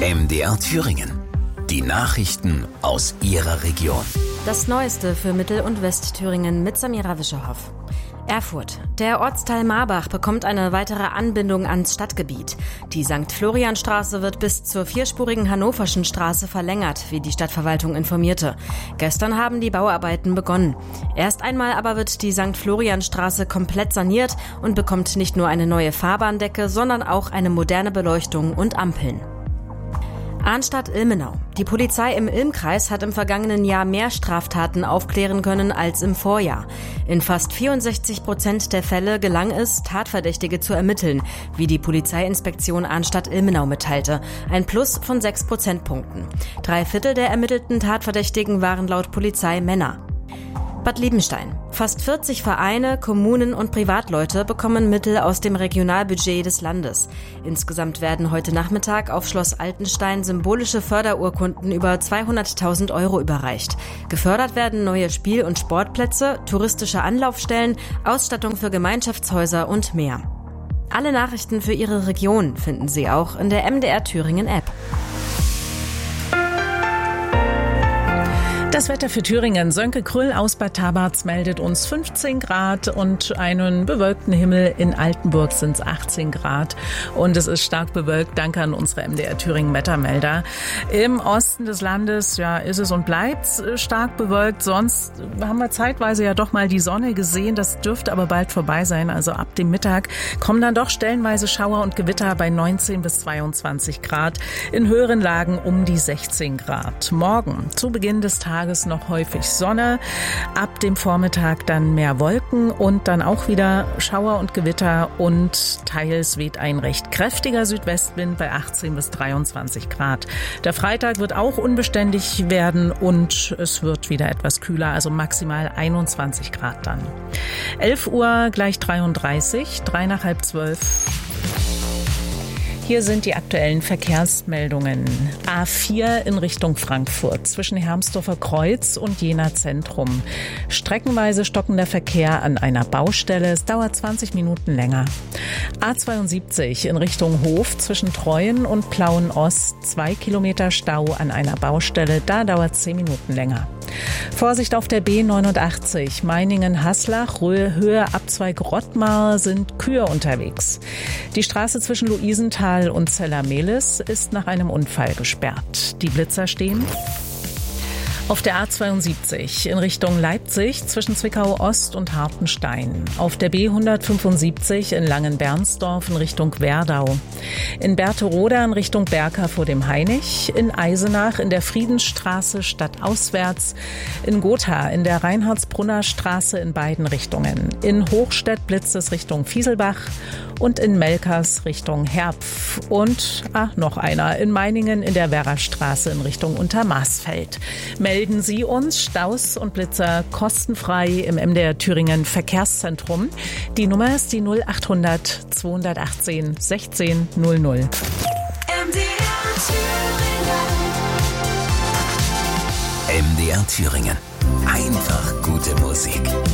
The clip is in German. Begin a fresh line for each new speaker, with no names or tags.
MDR Thüringen. Die Nachrichten aus Ihrer Region.
Das Neueste für Mittel- und Westthüringen mit Samira Wischerhoff. Erfurt. Der Ortsteil Marbach bekommt eine weitere Anbindung ans Stadtgebiet. Die St. Florian-Straße wird bis zur vierspurigen Hannoverschen Straße verlängert, wie die Stadtverwaltung informierte. Gestern haben die Bauarbeiten begonnen. Erst einmal aber wird die St. Florian-Straße komplett saniert und bekommt nicht nur eine neue Fahrbahndecke, sondern auch eine moderne Beleuchtung und Ampeln. Arnstadt-Ilmenau. Die Polizei im Ilm-Kreis hat im vergangenen Jahr mehr Straftaten aufklären können als im Vorjahr. In fast 64% der Fälle gelang es, Tatverdächtige zu ermitteln, wie die Polizeiinspektion Arnstadt-Ilmenau mitteilte. Ein Plus von 6 Prozentpunkten. 3/4 der ermittelten Tatverdächtigen waren laut Polizei Männer. Bad Liebenstein. Fast 40 Vereine, Kommunen und Privatleute bekommen Mittel aus dem Regionalbudget des Landes. Insgesamt werden heute Nachmittag auf Schloss Altenstein symbolische Förderurkunden über 200.000 € überreicht. Gefördert werden neue Spiel- und Sportplätze, touristische Anlaufstellen, Ausstattung für Gemeinschaftshäuser und mehr. Alle Nachrichten für Ihre Region finden Sie auch in der MDR Thüringen App.
Das Wetter für Thüringen. Sönke Krüll aus Bad Tabarz meldet uns 15 Grad und einen bewölkten Himmel. In Altenburg sind es 18 Grad und es ist stark bewölkt. Danke an unsere MDR Thüringen Wettermelder. Im Osten des Landes ist es und bleibt stark bewölkt. Sonst haben wir zeitweise ja doch mal die Sonne gesehen. Das dürfte aber bald vorbei sein. Also ab dem Mittag kommen dann doch stellenweise Schauer und Gewitter bei 19 bis 22 Grad. In höheren Lagen um die 16 Grad. Morgen zu Beginn des Tages noch häufig Sonne, ab dem Vormittag dann mehr Wolken und dann auch wieder Schauer und Gewitter und teils weht ein recht kräftiger Südwestwind bei 18 bis 23 Grad. Der Freitag wird auch unbeständig werden und es wird wieder etwas kühler, also maximal 21 Grad dann. 11 Uhr gleich 33, 3 nach halb 12. Hier sind die aktuellen Verkehrsmeldungen. A4 in Richtung Frankfurt zwischen Hermsdorfer Kreuz und Jena Zentrum. Streckenweise stockender Verkehr an einer Baustelle. Es dauert 20 Minuten länger. A72 in Richtung Hof zwischen Treuen und Plauen Ost. 2 Kilometer Stau an einer Baustelle. Da dauert 10 Minuten länger. Vorsicht auf der B89 Meiningen-Haslach, Höhe Abzweig Rottmar sind Kühe unterwegs. Die Straße zwischen Luisenthal und Zella-Mehlis ist nach einem Unfall gesperrt. Die Blitzer stehen auf der A72 in Richtung Leipzig zwischen Zwickau Ost und Hartenstein. Auf der B175 in Langenbernsdorf in Richtung Werdau. In Berthe-Roda in Richtung Berka vor dem Hainich. In Eisenach in der Friedensstraße stadtauswärts. In Gotha in der Reinhardsbrunner Straße in beiden Richtungen. In Hochstedt blitzt es Richtung Fieselbach und in Melkers Richtung Herpf. Und noch einer in Meiningen in der Werrastraße in Richtung Untermaßfeld. Melden Sie uns Staus und Blitzer kostenfrei im MDR Thüringen Verkehrszentrum. Die Nummer ist die 0800 218 16 00. MDR
Thüringen. Einfach gute Musik.